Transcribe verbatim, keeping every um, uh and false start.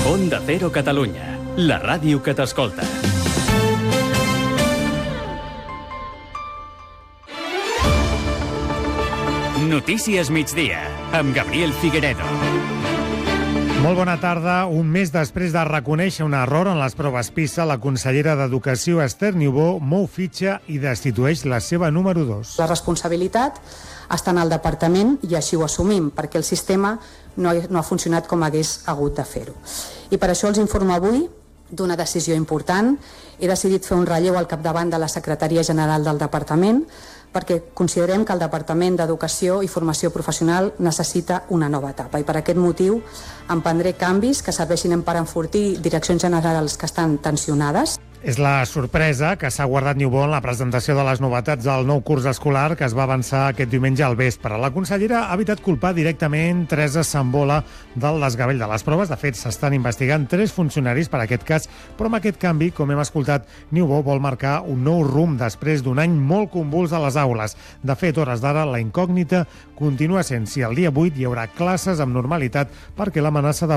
Onda Cero Catalunya, la ràdio que t'escolta. Notícies migdia, amb Gabriel Figueredo. Molt bona tarda. Un mes després de reconèixer un error en les proves PISA, la consellera d'Educació, Esther Niubó, mou fitxa i destitueix la seva número dos. La responsabilitat està en el departament i així ho assumim, perquè el sistema no ha, no ha funcionat com hagués hagut de fer-ho. I per això els informo avui d'una decisió important. He decidit fer un relleu al capdavant de la Secretaria General del Departament perquè considerem que el Departament d'Educació i Formació Professional necessita una nova etapa i per aquest motiu emprendré canvis que serveixin per enfortir direccions generals que estan tensionades. És la sorpresa que s'ha guardat Niubó en la presentació de les novetats del nou curs escolar que es va avançar aquest diumenge al vespre. La consellera ha evitat culpar directament Teresa Sambola del desgavell de les proves. De fet, s'estan investigant tres funcionaris per aquest cas, però amb aquest canvi, com hem escoltat, Niubó vol marcar un nou rumb després d'un any molt convuls a les aules. De fet, hores d'ara, la incògnita continua sent si el dia vuit hi haurà classes amb normalitat perquè l'amenaça de